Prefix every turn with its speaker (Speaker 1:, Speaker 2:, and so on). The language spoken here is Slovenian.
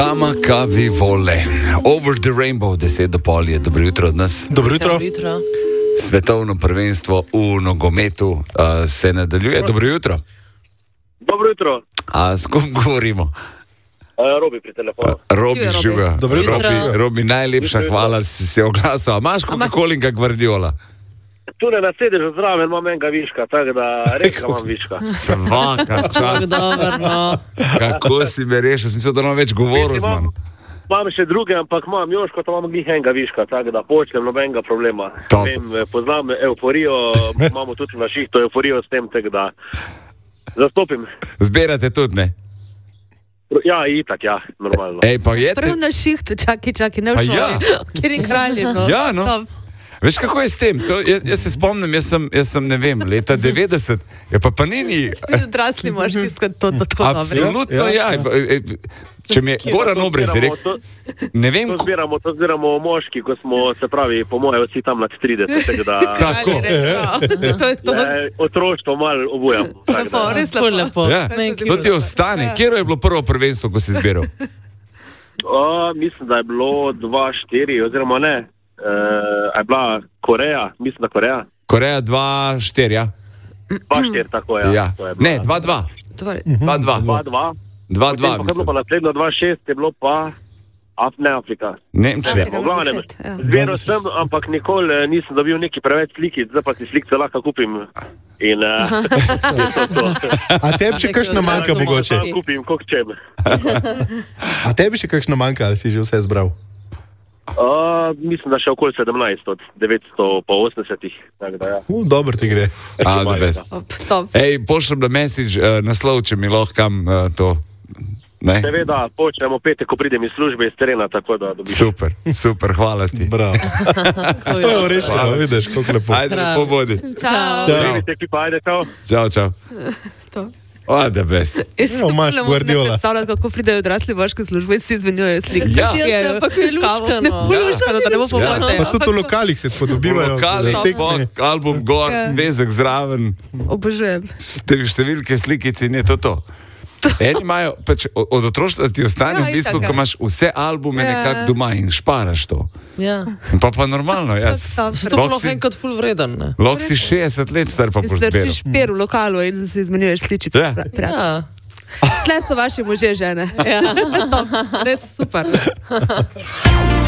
Speaker 1: Kavi vole. Over the rainbow, 10:30 je. Dobro jutro od nas.
Speaker 2: Dobro jutro.
Speaker 1: Svetovno prvenstvo v nogometu se nadaljuje. Dobro jutro.
Speaker 3: Dobro jutro.
Speaker 1: S kom govorimo?
Speaker 3: Robi pri telefonu.
Speaker 1: Robi žuga.
Speaker 2: Dobro jutro.
Speaker 1: Robi, najlepša hvala, da si se oglasil. A imaš Coca-Cola in Guardiola?
Speaker 3: Tu ne nasedeš zraven, imam enega viška, tako da rekam imam viška.
Speaker 1: Svaka čast. Kako si me rešil, sem mislil, da nam več govoril z mano.
Speaker 3: Imam še druge, ampak imam Joško, tam imam njih enega viška, tako da počnem nobenega problema. Vem, poznam euforijo, imamo tudi na šihtu euforijo s tem, tako da zastopim.
Speaker 1: Zbirate tudi, ne?
Speaker 3: Ja, itak, ja, normalno.
Speaker 1: Ej, pa jete?
Speaker 4: Prvo na šihtu, čaki, ne v šoli. Kjer je kralj, no.
Speaker 1: Ja, no. Veš, kako je s tem? Jaz se spomnim, jaz sem, ne vem, leta 90, je pa Panini...
Speaker 4: Odrasli moški, to tako dobro.
Speaker 1: Absolutno, ja. Če mi je Goran Obrez rekel, ne vem...
Speaker 3: To zbiramo moški, ko smo, se pravi, po moje, vsi tam nad 30, tako da...
Speaker 1: Tako.
Speaker 4: To je to.
Speaker 3: Otroštvo malo obujam.
Speaker 4: Res lepo.
Speaker 1: Ja, to ti ostane. Kjero je bilo prvo prvenstvo, ko si zbiral?
Speaker 3: Mislim, da je bilo 2-4, oziroma ne. Je bila Koreja, mislim, da Koreja.
Speaker 1: Koreja 2-4, ja?
Speaker 3: 2-4, tako je.
Speaker 1: Ja. Ne, 2-2.
Speaker 3: 2-2.
Speaker 1: 2-2,
Speaker 3: Potem pa naslednjo 2-6 je bilo pa Afrika.
Speaker 1: Nemčija.
Speaker 3: Zbiral sem, ampak nikoli nisem dobil neki preveč slikic, zdaj pa si slikce lahko kupim. In
Speaker 2: A tebi še kakšna manjka mogoče?
Speaker 3: Kupim, koliko čem.
Speaker 2: A tebi še kakšna manjka, ali si že vse zbral?
Speaker 3: Mislim, da še okoli 17 od 980-ih. Ja.
Speaker 2: Dobro ti gre.
Speaker 1: The best. Ej, pošljem na message naslov, če mi lahko kam to... Ne?
Speaker 3: Seveda, počnemo petek, ko pridem iz službe iz terena, tako da dobiš.
Speaker 1: Super, hvala ti.
Speaker 2: Bravo. Rešeno, vidiš, koliko lepo.
Speaker 1: Ajde, lepo bodi.
Speaker 4: Čau.
Speaker 1: Čau. The best.
Speaker 2: Imaš Guardiola.
Speaker 4: Predstavljam, kako pridejo odrasli moški v službo in si izmenjujejo slike.
Speaker 1: Ja.
Speaker 4: Pa ko je luška, da ne bo pomote.
Speaker 2: Pa tudi v lokalih se podobivajo.
Speaker 1: Album gor, vezek zraven.
Speaker 4: Obožujem.
Speaker 1: Številke slikici in je to. Eni imajo, od otroštva ti ostane v bistvu, ko imaš vse albume nekako doma in šparaš to.
Speaker 5: Ja.
Speaker 1: Pa normalno, jaz.
Speaker 5: To je bilo enkrat ful vreden, ne?
Speaker 1: Lahko si 60 let star pa boš zbiral.
Speaker 4: Strčiš per v lokalu in si izmenjuješ sličice.
Speaker 5: Ja.
Speaker 4: Tle so vaši možje žene.
Speaker 5: Ja.
Speaker 4: Res super.